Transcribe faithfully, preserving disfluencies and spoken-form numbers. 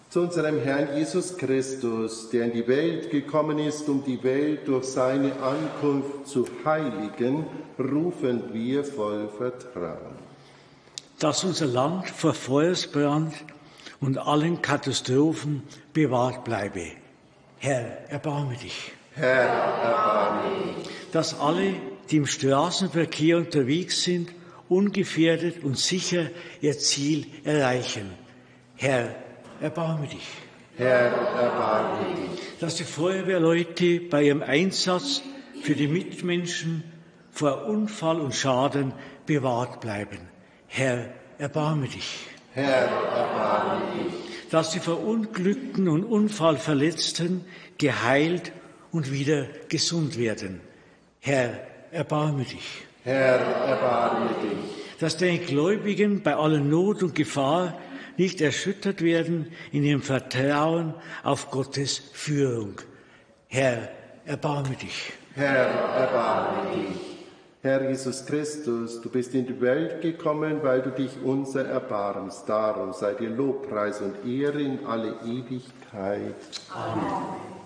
Zu unserem Herrn Jesus Christus, der in die Welt gekommen ist, um die Welt durch seine Ankunft zu heiligen, rufen wir voll Vertrauen. Dass unser Land vor Feuersbrand und allen Katastrophen bewahrt bleibe. Herr, erbarme dich. Herr, erbarme dich. Dass alle, die im Straßenverkehr unterwegs sind, ungefährdet und sicher ihr Ziel erreichen. Herr, erbarme dich. Herr, erbarme dich. Dass die Feuerwehrleute bei ihrem Einsatz für die Mitmenschen vor Unfall und Schaden bewahrt bleiben. Herr, erbarme dich. Herr, erbarme dich. Dass die Verunglückten und Unfallverletzten geheilt und wieder gesund werden. Herr, erbarme dich. Herr, erbarme dich. Dass deine Gläubigen bei aller Not und Gefahr nicht erschüttert werden in ihrem Vertrauen auf Gottes Führung. Herr, erbarme dich. Herr, erbarme dich. Herr Jesus Christus, du bist in die Welt gekommen, weil du dich unser erbarmst. Darum sei dir Lobpreis und Ehre in alle Ewigkeit. Amen.